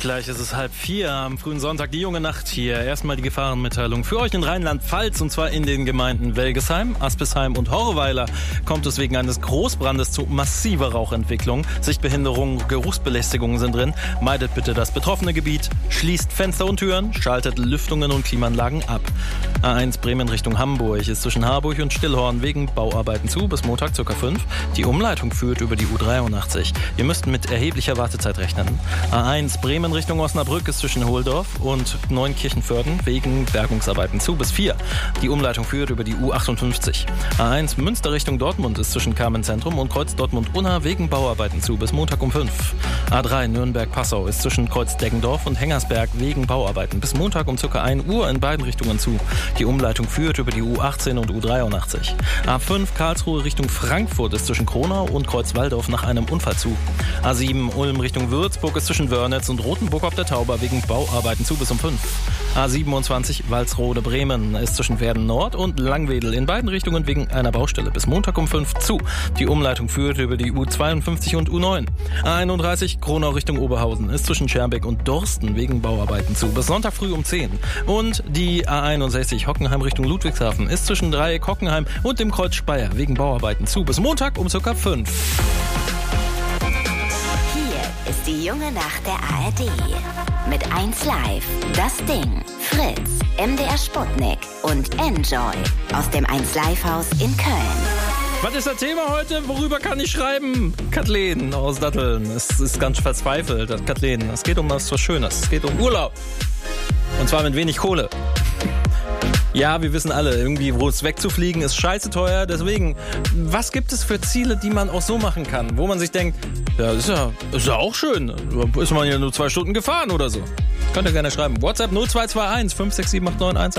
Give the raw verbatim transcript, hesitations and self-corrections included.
Gleich ist es halb vier am frühen Sonntag, die junge Nacht hier. Erstmal die Gefahrenmitteilung für euch in Rheinland-Pfalz, und zwar in den Gemeinden Welgesheim, Aspisheim und Horreweiler kommt es wegen eines Großbrandes zu massiver Rauchentwicklung. Sichtbehinderungen, Geruchsbelästigungen sind drin. Meidet bitte das betroffene Gebiet, schließt Fenster und Türen, schaltet Lüftungen und Klimaanlagen ab. A eins Bremen Richtung Hamburg ist zwischen Harburg und Stillhorn wegen Bauarbeiten zu, bis Montag ca. fünf. Die Umleitung führt über die U dreiundachtzig. Wir müssten mit erheblicher Wartezeit rechnen. A eins Bremen Richtung Osnabrück ist zwischen Hohldorf und Neunkirchenvörden wegen Bergungsarbeiten zu, bis vier. Die Umleitung führt über die U achtundfünfzig. A eins Münster Richtung Dortmund ist zwischen Kamenz-Zentrum und Kreuz Dortmund-Unna wegen Bauarbeiten zu, bis Montag um fünf. A drei Nürnberg-Passau ist zwischen Kreuz Deggendorf und Hengersberg wegen Bauarbeiten bis Montag um ca. ein Uhr in beiden Richtungen zu. Die Umleitung führt über die U achtzehn und U dreiundachtzig. A fünf Karlsruhe Richtung Frankfurt ist zwischen Kronau und Kreuz-Walldorf nach einem Unfall zu. A sieben Ulm Richtung Würzburg ist zwischen Wörnitz und Rotenburg auf der Tauber wegen Bauarbeiten zu, bis um fünf. A siebenundzwanzig Walsrode-Bremen ist zwischen Werden Nord und Langwedel in beiden Richtungen wegen einer Baustelle bis Montag um fünf zu. Die Umleitung führt über die U zweiundfünfzig und U neun. A einunddreißig Kronau Richtung Oberhausen ist zwischen Schermbeck und Dorsten wegen Bauarbeiten zu, bis Sonntag früh um zehn. Und die A einundsechzig Hockenheim Richtung Ludwigshafen ist zwischen Dreieck Hockenheim und dem Kreuz Speyer wegen Bauarbeiten zu, bis Montag um ca. fünf. Ist die junge Nacht der A R D. Mit eins Live, Das Ding, Fritz, M D R Sputnik und Enjoy aus dem eins Live Haus in Köln. Was ist das Thema heute? Worüber kann ich schreiben? Kathleen aus Datteln. Es ist ganz verzweifelt, Kathleen. Es geht um was Schönes. Es geht um Urlaub. Und zwar mit wenig Kohle. Ja, wir wissen alle, irgendwie, wo es wegzufliegen ist scheiße teuer. Deswegen, was gibt es für Ziele, die man auch so machen kann? Wo man sich denkt, ja, ist ja, ist ja auch schön. Ist man ja nur zwei Stunden gefahren oder so. Könnt ihr gerne schreiben. WhatsApp null zwei zwei eins fünf sechs sieben acht neun eins.